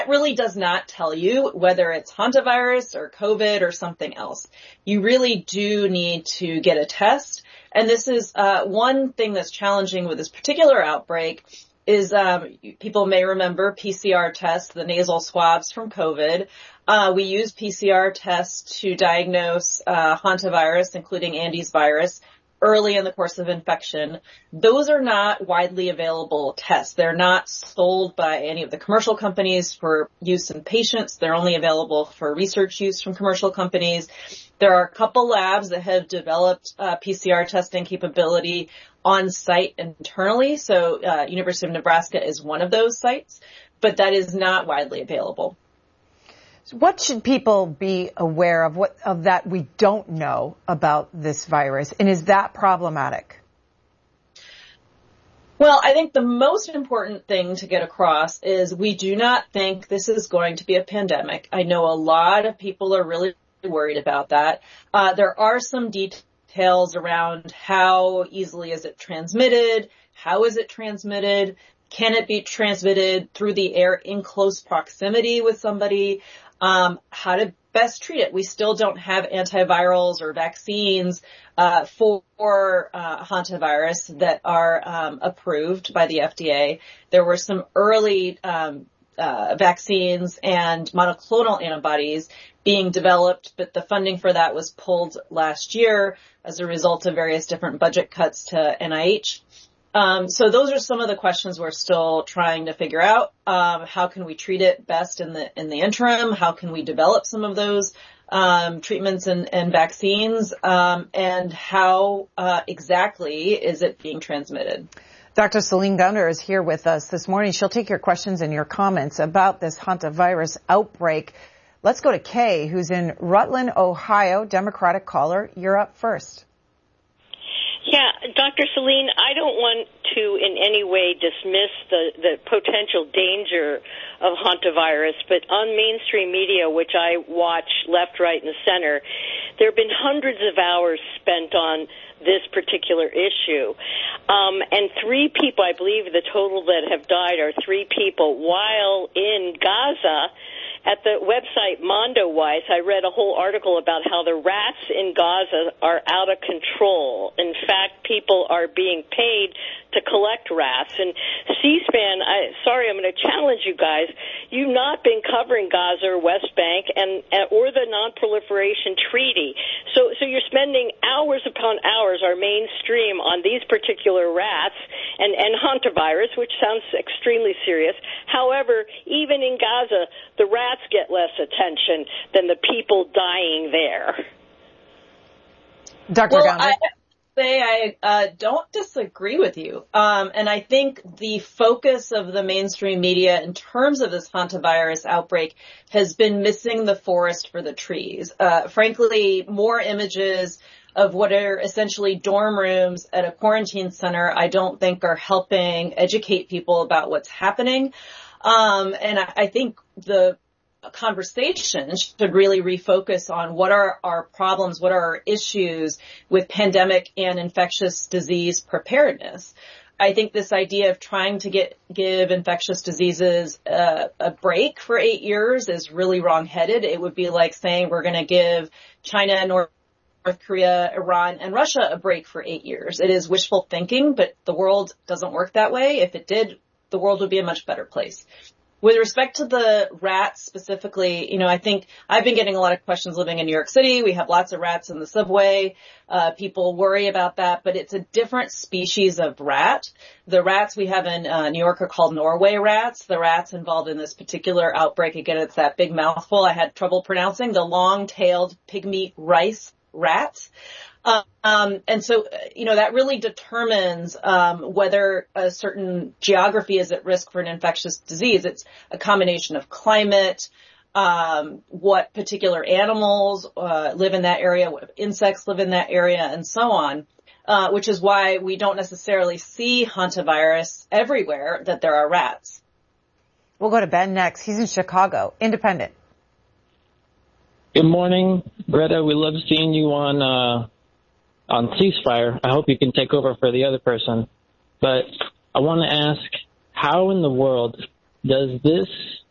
really does not tell you whether it's hantavirus or COVID or something else. You really do need to get a test. And this is one thing that's challenging with this particular outbreak is people may remember PCR tests, the nasal swabs from COVID. We use PCR tests to diagnose hantavirus, including Andes virus, early in the course of infection. Those are not widely available tests. They're not sold by any of the commercial companies for use in patients. They're only available for research use from commercial companies. There are a couple labs that have developed PCR testing capability on site internally. So University of Nebraska is one of those sites, but that is not widely available. So what should people be aware of that we don't know about this virus, and is that problematic? Well, I think the most important thing to get across is we do not think this is going to be a pandemic. I know a lot of people are really worried about that. There are some details around how easily is it transmitted, how is it transmitted, can it be transmitted through the air in close proximity with somebody, how to best treat it. We still don't have antivirals or vaccines for hantavirus that are approved by the FDA. There were some early vaccines and monoclonal antibodies being developed, but the funding for that was pulled last year as a result of various different budget cuts to NIH. So those are some of the questions we're still trying to figure out. How can we treat it best in the interim? How can we develop some of those treatments and vaccines? And how exactly is it being transmitted? Dr. Celine Gounder is here with us this morning. She'll take your questions and your comments about this hantavirus outbreak. Let's go to Kay, who's in Rutland, Ohio. Democratic caller, you're up first. Yeah, Dr. Celine, I don't want to in any way dismiss the potential danger of hantavirus, but on mainstream media, which I watch left, right, and center, there have been hundreds of hours spent on this particular issue. And 3 people, I believe the total that have died are 3 people, while in Gaza. At the website MondoWise, I read a whole article about how the rats in Gaza are out of control. In fact, people are being paid to collect rats. And C-SPAN, sorry, I'm going to challenge you guys. You've not been covering Gaza or West Bank or the Non-Proliferation Treaty. So you're spending hours upon hours, our mainstream, on these particular rats and hantavirus, which sounds extremely serious. However, even in Gaza, the rats get less attention than the people dying there. Dr. Gounder? I don't disagree with you. And I think the focus of the mainstream media in terms of this hantavirus outbreak has been missing the forest for the trees. Frankly, more images of what are essentially dorm rooms at a quarantine center, I don't think are helping educate people about what's happening. And I think the conversation should really refocus on what are our problems, what are our issues with pandemic and infectious disease preparedness. I think this idea of trying to give infectious diseases a break for 8 years is really wrongheaded. It would be like saying we're going to give China, North Korea, Iran, and Russia a break for 8 years. It is wishful thinking, but the world doesn't work that way. If it did, the world would be a much better place. With respect to the rats specifically, I think I've been getting a lot of questions living in New York City. We have lots of rats in the subway. People worry about that, but it's a different species of rat. The rats we have in New York are called Norway rats. The rats involved in this particular outbreak, again, it's that big mouthful I had trouble pronouncing, the long-tailed pygmy rice rats. And so, that really determines whether a certain geography is at risk for an infectious disease. It's a combination of climate, what particular animals live in that area, what insects live in that area, and so on, which is why we don't necessarily see hantavirus everywhere that there are rats. We'll go to Ben next. He's in Chicago. Independent. Good morning, Greta. We love seeing you on Ceasefire. I hope you can take over for the other person. But I want to ask, how in the world does this